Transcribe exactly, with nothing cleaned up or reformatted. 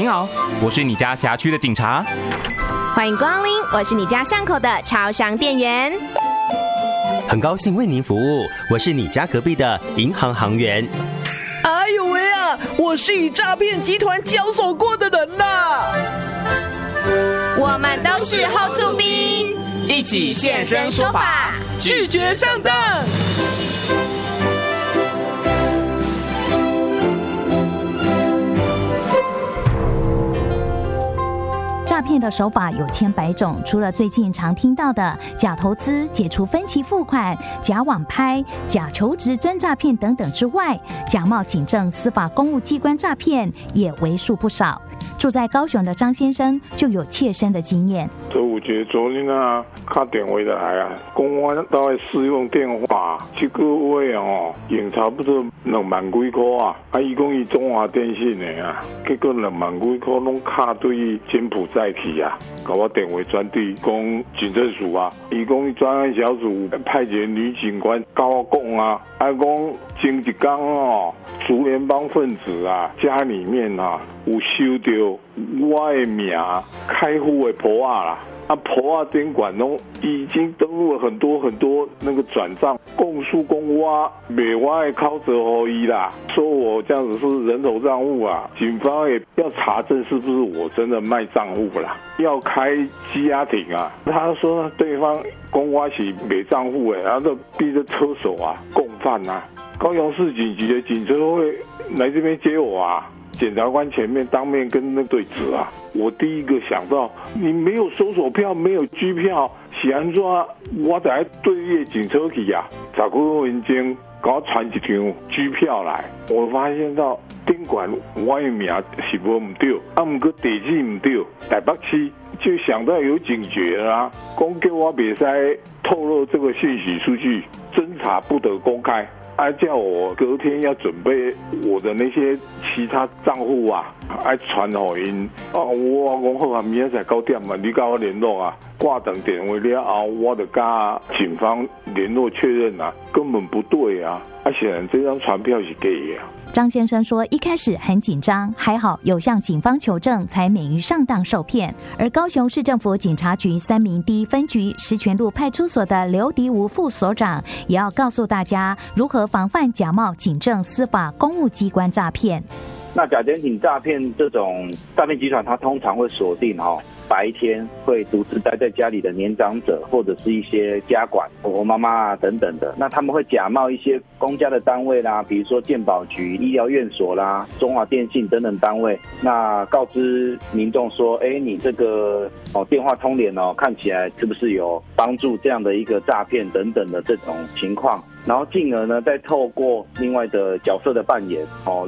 您好，我是你家辖区的警察。 欢迎光临，我是你家巷口的超商店员。 很高兴为您服务，我是你家隔壁的银行行员。 哎呦喂啊，我是与诈骗集团交手过的人呐。 我们都是后厝兵， 一起现身说法， 拒绝上当。 诈骗的手法有千百种，除了最近常听到的假投资、解除分期付款、假网拍、假求职真诈骗等等之外，假冒警政、司法公务机关诈骗也为数不少。住在高雄的张先生就有切身的经验。 所以我觉得昨天啊，打电话来啊，讲我大概使用电话一个月哦，用差不多两万几块啊。啊，伊讲伊中华电信的啊，结果两万几块拢卡对柬埔寨去啊，甲我电话转对讲警政署啊，伊讲伊专案小组派遣女警官甲我讲啊，啊讲前一天哦，竹联帮分子啊，家里面啊有收到我的名开户的簿啊啦。啊，婆啊，监管拢已经登录了很多很多那个转账，供述公我袂我的靠折合一啦，说我这样子是人头账户啊，警方也要查证是不是我真的卖账户啦，要开家庭啊。他说对方公我是没账户的，然后就逼着车手啊共犯啊。高雄市警局的警车会来这边接我啊。检察官前面当面跟那对峙啊，我第一个想到，你没有搜索票，没有拘票，是安怎我在对越警车去啊？十几分钟给我传一张拘票来，我发现到宾馆我的名是无唔对，啊唔过地址唔对，台北市就想到有警觉啦，讲叫我别使透露这个信息出去，侦查不得公开。啊，叫我隔天要准备我的那些其他账户啊，爱传给因。啊，我讲好啊，明仔载九点嘛，你跟我联络啊。挂等电话了后，我就跟警方联络确认啊，根本不对啊。啊，显然这张传票是假的啊。 张先生说，一开始很紧张，还好有向警方求证，才免于上当受骗。而高雄市政府警察局三民第一分局石泉路派出所的刘迪吴副所长，也要告诉大家如何防范假冒警政、司法公务机关诈骗。 那假检警诈骗这种诈骗集团，它通常会锁定哈、哦，白天会独自待在家里的年长者，或者是一些家管、婆婆妈妈啊等等的。那他们会假冒一些公家的单位啦，比如说健保局、医疗院所啦、中华电信等等单位，那告知民众说，哎，你这个哦电话通联哦，看起来是不是有帮助这样的一个诈骗等等的这种情况。然后进而呢，再透过另外的角色的扮演，哦，